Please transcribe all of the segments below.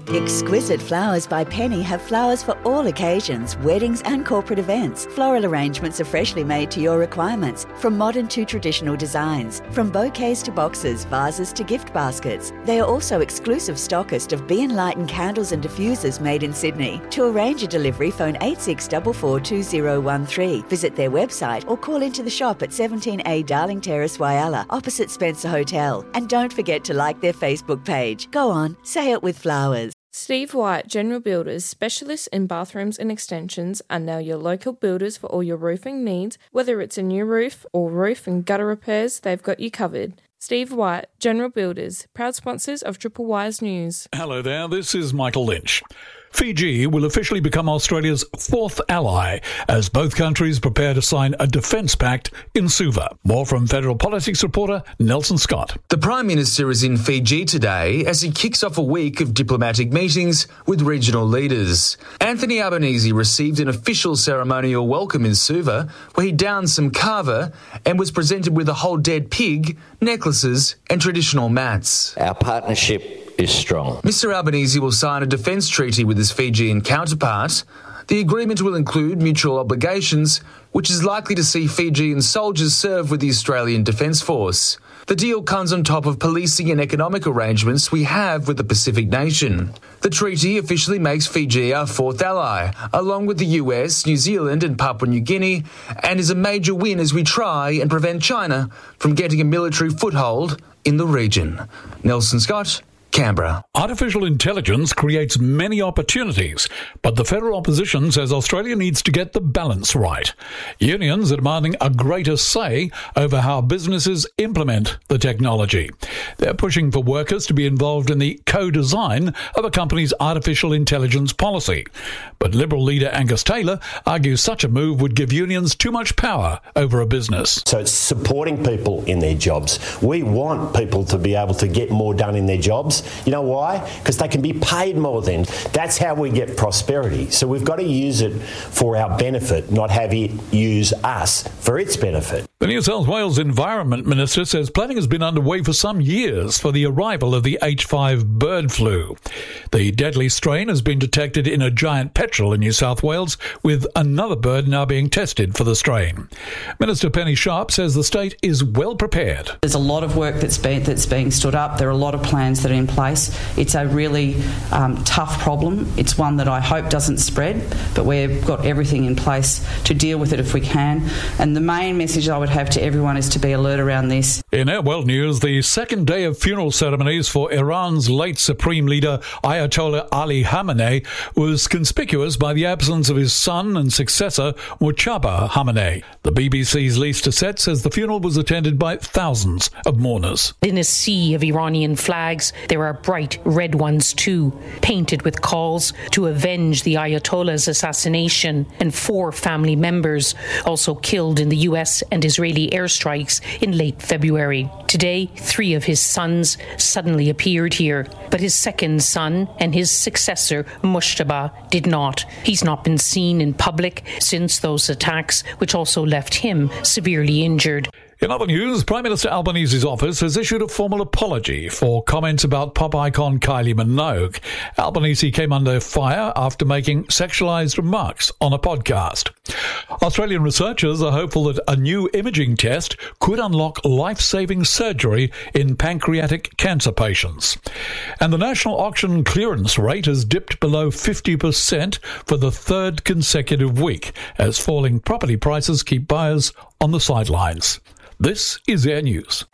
Exquisite Flowers by Penny have flowers for all occasions, weddings and corporate events. Floral arrangements are freshly made to your requirements, from modern to traditional designs. From bouquets to boxes, vases to gift baskets. They are also exclusive stockist of Be Enlightened candles and diffusers made in Sydney. To arrange a delivery, phone 86442013. Visit their website or call into the shop at 17A Darling Terrace, Whyalla, opposite Spencer Hotel. And don't forget to like their Facebook page. Go on, say it with flowers. Steve White General Builders, specialists in bathrooms and extensions, are now your local builders for all your roofing needs. Whether it's a new roof or roof and gutter repairs, they've got you covered. Steve White General Builders, proud sponsors of Triple Wise News. Hello there, this is Michael Lynch. Fiji will officially become Australia's fourth ally as both countries prepare to sign a defence pact in Suva. More from Federal Politics reporter Nelson Scott. The Prime Minister is in Fiji today as he kicks off a week of diplomatic meetings with regional leaders. Anthony Albanese received an official ceremonial welcome in Suva where he downed some kava and was presented with a whole dead pig, necklaces and traditional mats. Our partnership is strong. Mr Albanese will sign a defence treaty with his Fijian counterpart. The agreement will include mutual obligations, which is likely to see Fijian soldiers serve with the Australian Defence Force. The deal comes on top of policing and economic arrangements we have with the Pacific nation. The treaty officially makes Fiji our fourth ally, along with the US, New Zealand and Papua New Guinea, and is a major win as we try and prevent China from getting a military foothold in the region. Nelson Scott, Canberra. Artificial intelligence creates many opportunities, but the federal opposition says Australia needs to get the balance right. Unions are demanding a greater say over how businesses implement the technology. They're pushing for workers to be involved in the co-design of a company's artificial intelligence policy. But Liberal leader Angus Taylor argues such a move would give unions too much power over a business. So it's supporting people in their jobs. We want people to be able to get more done in their jobs. You know why? Because they can be paid more then. That's how we get prosperity. So we've got to use it for our benefit, not have it use us for its benefit. The New South Wales Environment Minister says planning has been underway for some years for the arrival of the H5 bird flu. The deadly strain has been detected in a giant petrel in New South Wales, with another bird now being tested for the strain. Minister Penny Sharp says the state is well prepared. There's a lot of work that's being stood up. There are a lot of plans that are in place. It's a really tough problem. It's one that I hope doesn't spread, but we've got everything in place to deal with it if we can. And the main message I would have to everyone is to be alert around this. In our world news, the second day of funeral ceremonies for Iran's late Supreme Leader Ayatollah Ali Khamenei was conspicuous by the absence of his son and successor Mujtaba Khamenei. The BBC's Lisa Tessette says the funeral was attended by thousands of mourners. In a sea of Iranian flags, there are bright red ones too, painted with calls to avenge the Ayatollah's assassination, and 4 family members also killed in the US and Israeli airstrikes in late February. Today, 3 of his sons suddenly appeared here, but his second son and his successor, Mujtaba, did not. He's not been seen in public since those attacks, which also left him severely injured. In other news, Prime Minister Albanese's office has issued a formal apology for comments about pop icon Kylie Minogue. Albanese came under fire after making sexualised remarks on a podcast. Australian researchers are hopeful that a new imaging test could unlock life-saving surgery in pancreatic cancer patients. And the national auction clearance rate has dipped below 50% for the third consecutive week as falling property prices keep buyers on the sidelines. This is Air News.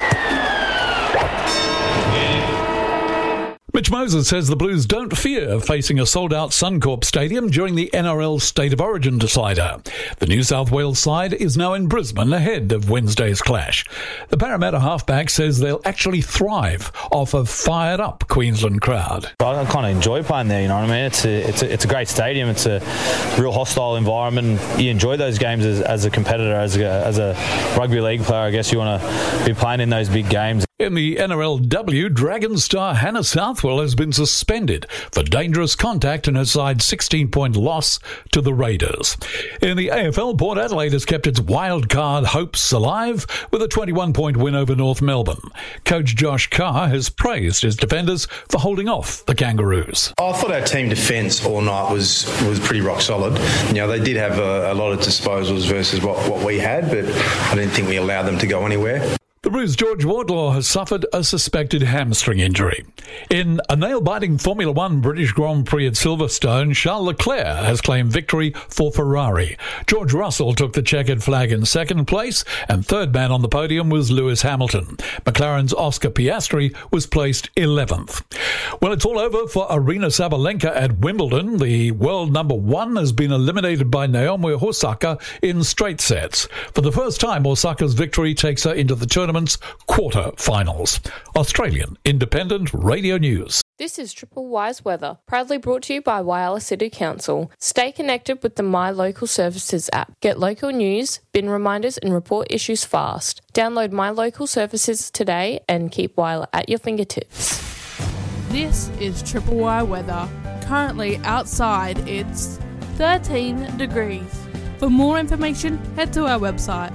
Mitch Moses says the Blues don't fear facing a sold-out Suncorp Stadium during the NRL State of Origin decider. The New South Wales side is now in Brisbane ahead of Wednesday's clash. The Parramatta halfback says they'll actually thrive off a fired-up Queensland crowd. I kind of enjoy playing there, you know what I mean? It's a great stadium. It's a real hostile environment. You enjoy those games as a competitor, as a rugby league player. I guess you want to be playing in those big games. In the NRLW, Dragons star Hannah Southwell has been suspended for dangerous contact in her side's 16-point loss to the Raiders. In the AFL, Port Adelaide has kept its wildcard hopes alive with a 21-point win over North Melbourne. Coach Josh Carr has praised his defenders for holding off the Kangaroos. I thought our team defence all night was pretty rock solid. You know, they did have a lot of disposals versus what we had, but I didn't think we allowed them to go anywhere. The Roos George Wardlaw has suffered a suspected hamstring injury. In a nail-biting Formula One British Grand Prix at Silverstone, Charles Leclerc has claimed victory for Ferrari. George Russell took the checkered flag in second place, and third man on the podium was Lewis Hamilton. McLaren's Oscar Piastri was placed 11th. Well, it's all over for Aryna Sabalenka at Wimbledon. The world number one has been eliminated by Naomi Osaka in straight sets. For the first time, Osaka's victory takes her into the tournament's quarter-finals. Australian Independent Radio News. This is Triple Y's weather, proudly brought to you by Whyalla City Council. Stay connected with the My Local Services app. Get local news, bin reminders and report issues fast. Download My Local Services today and keep Whyalla at your fingertips. This is Triple Y weather. Currently outside it's 13 degrees. For more information, head to our website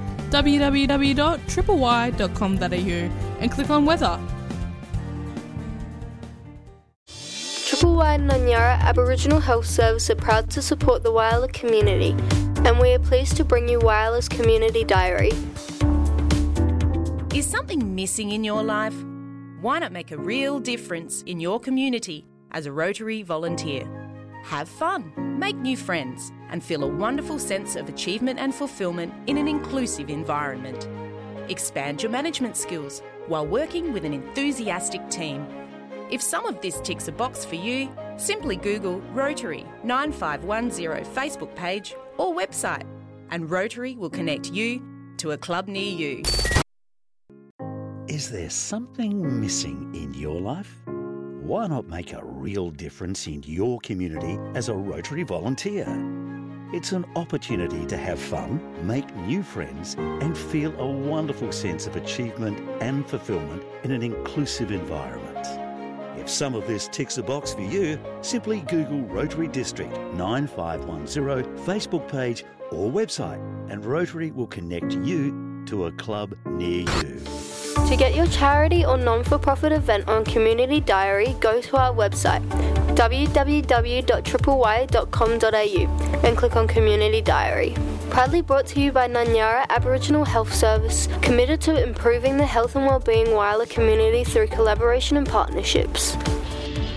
www.tripley.com.au and click on weather. Triple Y Nanyara Aboriginal Health Service are proud to support the Whyalla community, and we are pleased to bring you Whyalla's Community Diary. Is something missing in your life? Why not make a real difference in your community as a Rotary volunteer? Have fun, make new friends, and feel a wonderful sense of achievement and fulfilment in an inclusive environment. Expand your management skills while working with an enthusiastic team. If some of this ticks a box for you, simply Google Rotary 9510 Facebook page or website, and Rotary will connect you to a club near you. Is there something missing in your life? Why not make a real difference in your community as a Rotary volunteer? It's an opportunity to have fun, make new friends, and feel a wonderful sense of achievement and fulfilment in an inclusive environment. If some of this ticks a box for you, simply Google Rotary District 9510 Facebook page or website, and Rotary will connect you to a club near you. To get your charity or non-for-profit event on Community Diary, go to our website www.tripley.com.au and click on Community Diary. Proudly brought to you by Nanyara Aboriginal Health Service, committed to improving the health and wellbeing Whyalla community through collaboration and partnerships.